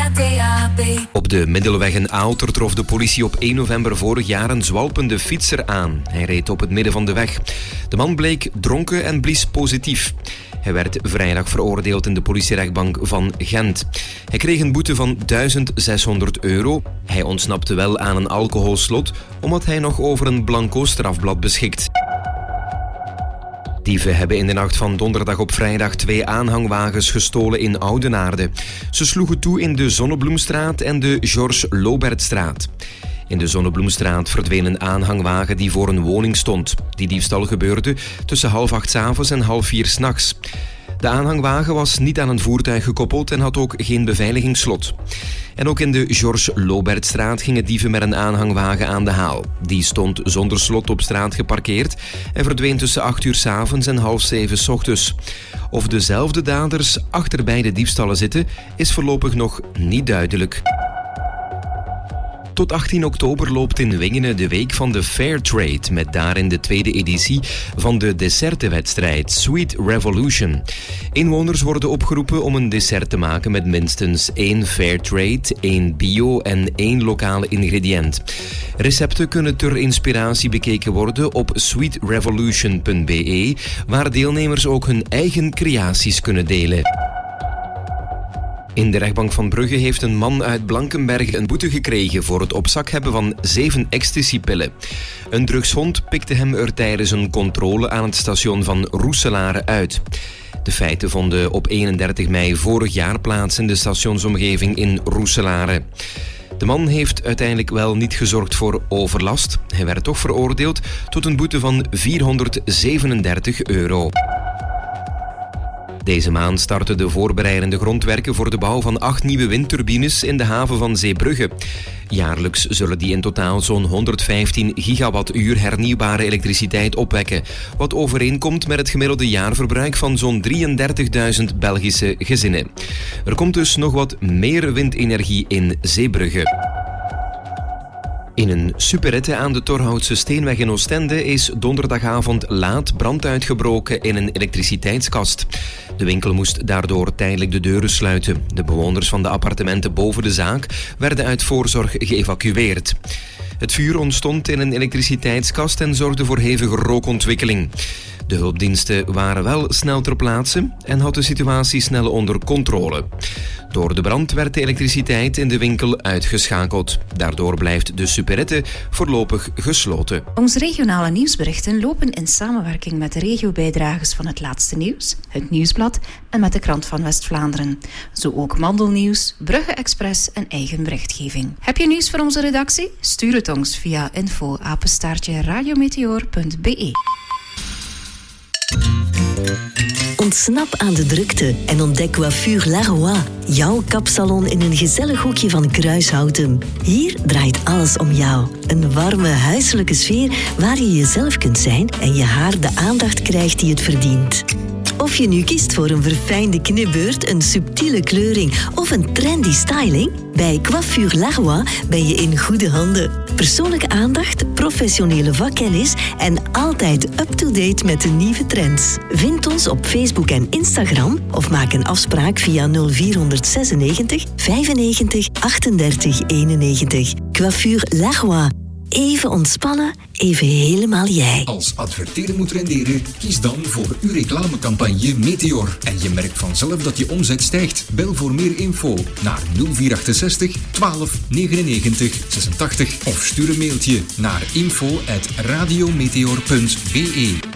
via DAB. Op de Middelweg in Aalter trof de politie op 1 november vorig jaar een zwalpende fietser aan. Hij reed op het midden van de weg. De man bleek dronken en blies positief. Hij werd vrijdag veroordeeld in de politierechtbank van Gent. Hij kreeg een boete van €1600. Hij ontsnapte wel aan een alcoholslot, omdat hij nog over een blanco strafblad beschikt. Dieven hebben in de nacht van donderdag op vrijdag 2 aanhangwagens gestolen in Oudenaarde. Ze sloegen toe in de Zonnebloemstraat en de Georges Lobertstraat. In de Zonnebloemstraat verdween een aanhangwagen die voor een woning stond. Die diefstal gebeurde tussen 7:30 'avonds en 3:30 's nachts. De aanhangwagen was niet aan een voertuig gekoppeld en had ook geen beveiligingsslot. En ook in de Georges Lobertstraat gingen dieven met een aanhangwagen aan de haal. Die stond zonder slot op straat geparkeerd en verdween tussen 8 uur 's avonds en 6:30 's ochtends. Of dezelfde daders achter beide diefstallen zitten, is voorlopig nog niet duidelijk. Tot 18 oktober loopt in Wingene de Week van de Fairtrade, met daarin de tweede editie van de dessertenwedstrijd Sweet Revolution. Inwoners worden opgeroepen om een dessert te maken met minstens 1 Fairtrade, 1 bio en 1 lokale ingrediënt. Recepten kunnen ter inspiratie bekeken worden op sweetrevolution.be, waar deelnemers ook hun eigen creaties kunnen delen. In de rechtbank van Brugge heeft een man uit Blankenberg een boete gekregen voor het op zak hebben van 7 ecstasypillen. Een drugshond pikte hem er tijdens een controle aan het station van Roeselare uit. De feiten vonden op 31 mei vorig jaar plaats in de stationsomgeving in Roeselare. De man heeft uiteindelijk wel niet gezorgd voor overlast. Hij werd toch veroordeeld tot een boete van €437. Deze maand starten de voorbereidende grondwerken voor de bouw van 8 nieuwe windturbines in de haven van Zeebrugge. Jaarlijks zullen die in totaal zo'n 115 gigawattuur hernieuwbare elektriciteit opwekken, wat overeenkomt met het gemiddelde jaarverbruik van zo'n 33.000 Belgische gezinnen. Er komt dus nog wat meer windenergie in Zeebrugge. In een supérette aan de Torhoutse Steenweg in Oostende is donderdagavond laat brand uitgebroken in een elektriciteitskast. De winkel moest daardoor tijdelijk de deuren sluiten. De bewoners van de appartementen boven de zaak werden uit voorzorg geëvacueerd. Het vuur ontstond in een elektriciteitskast en zorgde voor hevige rookontwikkeling. De hulpdiensten waren wel snel ter plaatse en had de situatie snel onder controle. Door de brand werd de elektriciteit in de winkel uitgeschakeld. Daardoor blijft de supérette voorlopig gesloten. Onze regionale nieuwsberichten lopen in samenwerking met de regiobijdragers van Het Laatste Nieuws, Het Nieuwsblad en met de Krant van West-Vlaanderen. Zo ook Mandelnieuws, Brugge Express en eigen berichtgeving. Heb je nieuws voor onze redactie? Stuur het ons via info@radiometeor.be. Ontsnap aan de drukte en ontdek Coiffure Laroy, jouw kapsalon in een gezellig hoekje van Kruishouten. Hier draait alles om jou. Een warme, huiselijke sfeer waar je jezelf kunt zijn en je haar de aandacht krijgt die het verdient. Of je nu kiest voor een verfijnde knipbeurt, een subtiele kleuring of een trendy styling, bij Coiffure Laroy ben je in goede handen. Persoonlijke aandacht, professionele vakkennis en altijd up-to-date met de nieuwe trends. Vind ons op Facebook en Instagram of maak een afspraak via 0496 95 38 91. Coiffure Laroy. Even ontspannen, even helemaal jij. Als adverteren moet renderen, kies dan voor uw reclamecampagne Meteor. En je merkt vanzelf dat je omzet stijgt. Bel voor meer info naar 0468 12 99 86 of stuur een mailtje naar info@radiometeor.be.